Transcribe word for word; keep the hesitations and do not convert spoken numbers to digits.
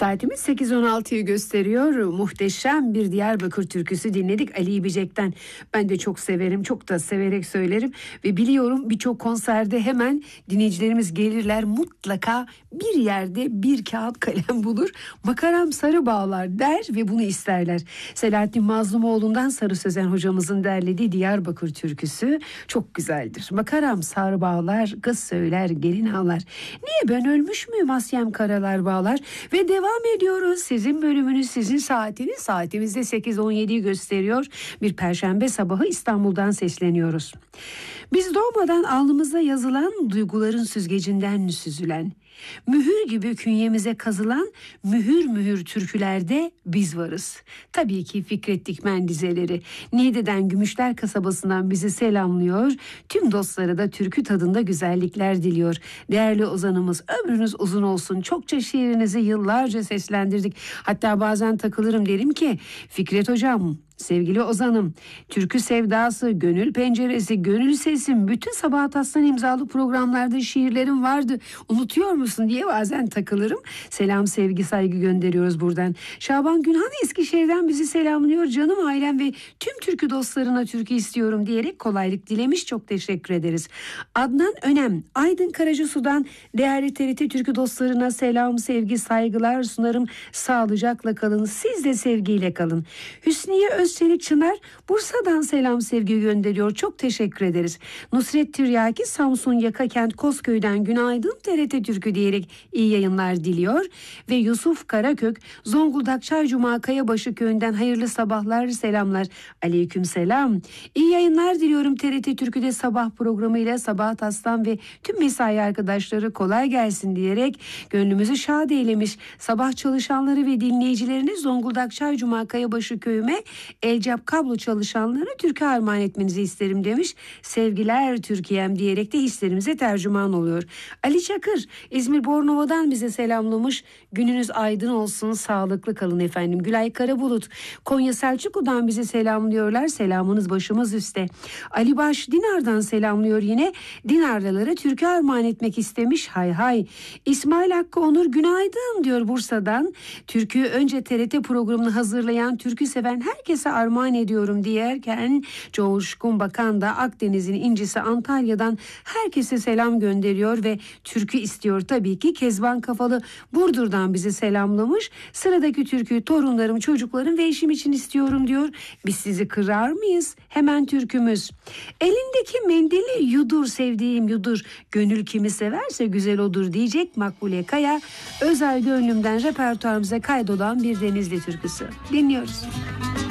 Saatimiz sekiz on altıyı gösteriyor. Muhteşem bir Diyarbakır türküsü dinledik Ali İbicek'ten. Ben de çok severim, çok da severek söylerim ve biliyorum birçok konserde hemen dinleyicilerimiz gelirler, mutlaka bir yerde bir kağıt kalem bulur. Makaram sarı bağlar der ve bunu isterler. Selahattin Mazlumoğlu'ndan Sarı Sözen hocamızın derlediği Diyarbakır türküsü çok güzeldir. Makaram sarı bağlar, kız söyler gelin ağlar. Niye ben ölmüş müyüm Asyem karalar bağlar? Ve devam ediyoruz. Sizin bölümünüz, sizin saatiniz. Saatimizde sekiz on yediyi gösteriyor. Bir perşembe sabahı İstanbul'dan sesleniyoruz. Biz doğmadan alnımıza yazılan, duyguların süzgecinden süzülen, mühür gibi künyemize kazılan mühür mühür türkülerde biz varız. Tabii ki Fikret Dikmen dizeleri Niğde'den Gümüşler kasabasından bizi selamlıyor. Tüm dostlara da türkü tadında güzellikler diliyor. Değerli ozanımız, ömrünüz uzun olsun. Çokça şiirinizi yıllarca seslendirdik. Hatta bazen takılırım, derim ki Fikret hocam, sevgili ozanım, türkü sevdası, gönül penceresi, gönül sesim, bütün Sabahat Aslan imzalı programlarda şiirlerim vardı. Unutuyor musun diye bazen takılırım. Selam, sevgi, saygı gönderiyoruz buradan. Şaban Günhan Eskişehir'den bizi selamlıyor. Canım ailem ve tüm türkü dostlarına türkü istiyorum diyerek kolaylık dilemiş. Çok teşekkür ederiz. Adnan Önem, Aydın Karacasu'dan değerli T R T türkü dostlarına selam, sevgi, saygılar sunarım. Sağlıcakla kalın. Siz de sevgiyle kalın. Hüsniye Özçelik Çınar Bursa'dan selam, sevgi gönderiyor. Çok teşekkür ederiz. Nusret Tiryaki Samsun Yakakent Kozköy'den günaydın T R T Türkü diyerek iyi yayınlar diliyor. Ve Yusuf Karakök Zonguldak Çaycuma Kayabaşı köyünden hayırlı sabahlar, selamlar. Aleyküm selam. İyi yayınlar diliyorum T R T Türkü'de sabah programıyla. Sabahat Aslan ve tüm mesai arkadaşları kolay gelsin diyerek gönlümüzü şad eylemiş. Sabah çalışanları ve dinleyicilerini Zonguldak Çaycuma Kayabaşı köyüme Elcap kablo çalışanlarına türkü armağan etmenizi isterim demiş. Sevgiler Türkiye'm diyerek de hislerimize tercüman oluyor. Ali Çakır İzmir Bornova'dan bize selamlamış. Gününüz aydın olsun, sağlıklı kalın efendim. Gülay Karabulut Konya Selçuklu'dan bize selamlıyorlar. Selamınız başımız üstte. Ali Baş Dinar'dan selamlıyor yine. Dinarlılara türkü armağan etmek istemiş. Hay hay. İsmail Hakkı Onur günaydın diyor Bursa'dan. Türküyü önce T R T programını hazırlayan, türkü seven herkese armağan ediyorum diyerken Coşkun Bakan da Akdeniz'in incisi Antalya'dan herkese selam gönderiyor ve türkü istiyor tabii ki. Kezban Kafalı Burdur'dan bizi selamlamış. Sıradaki türküyü torunlarım, çocuklarım ve eşim için istiyorum diyor. Biz sizi kırar mıyız? Hemen türkümüz. Elindeki mendili yudur sevdiğim yudur. Gönül kimi severse güzel odur diyecek Makbule Kaya. Özel gönlümden repertuarımıza kaydolan bir Denizli türküsü. Dinliyoruz.